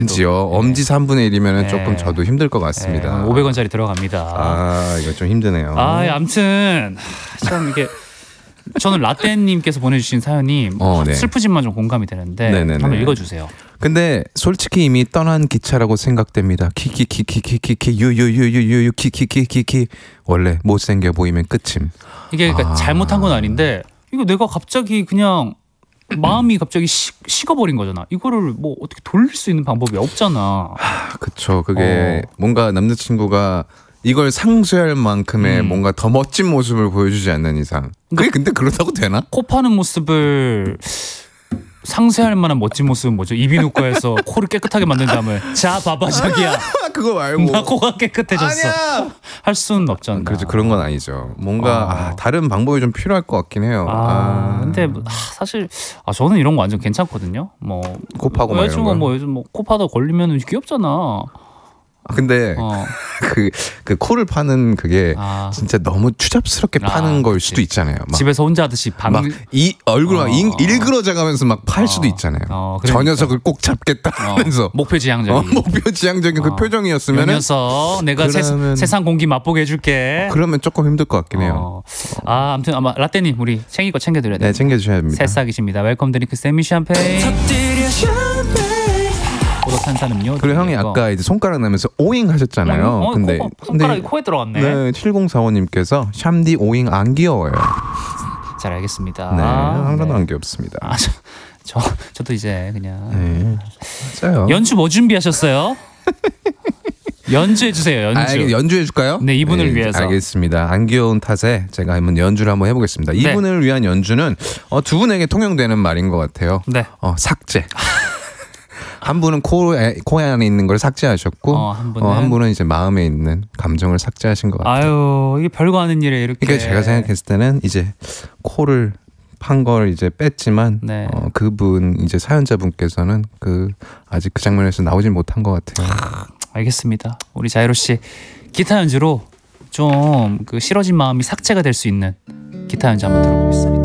지요. 엄지 3분의 1이면 조금 저도 힘들 것 같습니다. 500원짜리 들어갑니다. 아, 이거 좀 힘드네요. 아무튼 참 이게 저는 라떼님께서 보내주신 사연이 네. 슬프지만 좀 공감이 되는데 한번 읽어주세요. 근데 솔직히 이미 떠난 기차라고 생각됩니다. 키키키키키키키 유유유유유 키키키키키 원래 못생겨 보이면 끝임. 이게 그러니까 잘못한 건 아닌데 이거 내가 갑자기 그냥 마음이 갑자기 식어버린 거잖아. 이거를 뭐 어떻게 돌릴 수 있는 방법이 없잖아. 그쵸. 그게 뭔가 남자친구가 이걸 상쇄할 만큼의 뭔가 더 멋진 모습을 보여주지 않는 이상. 그게 근데 그렇다고 되나? 코 파는 모습을 상쇄할 만한 멋진 모습은 뭐죠? 이비인후과에서 코를 깨끗하게 만든 다음에 자 봐봐 자기야 그거 말고 나 코가 깨끗해졌어. 아니야. 할 수는 없잖아. 그렇죠. 그런 건 아니죠. 뭔가 다른 방법이 좀 필요할 것 같긴 해요. 근데 사실 저는 이런 거 완전 괜찮거든요. 뭐 코 파고 막 이런 거. 뭐 요즘 뭐 코 파다 걸리면 귀엽잖아. 근데 그 코를 파는 그게 진짜 너무 추잡스럽게 파는 걸 수도 있잖아요. 막 집에서 혼자 하듯이 막 이 얼굴 막 일그러져가면서 막 팔 수도 있잖아요. 그러니까. 저 녀석을 꼭 잡겠다 하면서 목표지향적인 목표지향적인 그 표정이었으면 이 녀석 내가 세상 공기 맛보게 해줄게. 그러면 조금 힘들 것 같긴 해요. 아무튼 아마 라떼님 우리 챙길 거 챙겨드려야 돼요. 네, 챙겨주셔야 됩니다. 새싹이십니다. 웰컴 드링크 세미 샴페인 포도 탄산음료. 그리고 형이 아까 이제 손가락 나면서 오잉 하셨잖아요. 근데 손가락이 코에 들어갔네. 네, 7045님께서 샴디 오잉 안 귀여워요. 잘 알겠습니다. 네, 하나도 안 귀엽습니다. 저도 이제 그냥 네, 맞아요. 연주 뭐 준비하셨어요? 연주해 주세요. 연주해 줄까요? 네, 이분을 위해서. 알겠습니다. 안 귀여운 탓에 제가 한번 연주를 한번 해보겠습니다. 이분을 위한 연주는 두 분에게 통용되는 말인 것 같아요. 네. 삭제. 한 분은 코 안에 있는 걸 삭제하셨고 한 분은 이제 마음에 있는 감정을 삭제하신 것 같아요. 아유, 이게 별거 아닌 일에 이렇게. 그러니까 제가 생각했을 때는 이제 코를 판 걸 이제 뺐지만 그분 이제 사연자분께서는 아직 그 장면에서 나오질 못한 것 같아요. 알겠습니다. 우리 자이로 씨 기타 연주로 좀 그 싫어진 마음이 삭제가 될 수 있는 기타 연주 한번 들어보겠습니다.